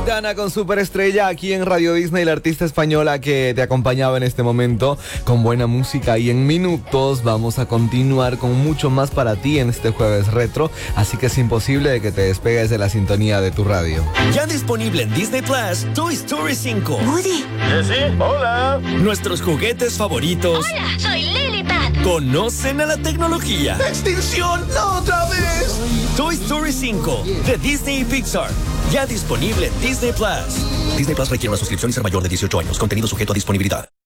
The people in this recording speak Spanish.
Aitana con Superestrella aquí en Radio Disney, la artista española que te acompañaba en este momento con buena música, y en minutos vamos a continuar con mucho más para ti en este jueves retro, así que es imposible de que te despegues de la sintonía de tu radio. Ya disponible en Disney Plus, Toy Story 5. Woody. ¿Sí? Hola. Nuestros juguetes favoritos. Hola, soy Lilipad. Conocen a la tecnología. ¡Extinción! ¡No otra vez! Toy Story 5 de Disney y Pixar. Ya disponible en Disney Plus. Disney Plus requiere una suscripción y ser mayor de 18 años. Contenido sujeto a disponibilidad.